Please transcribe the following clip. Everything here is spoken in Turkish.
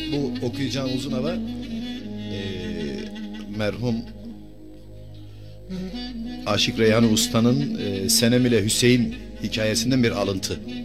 Bu okuyacağım uzun hava merhum Aşık Reyhan Usta'nın Senem ile Hüseyin hikayesinden bir alıntı.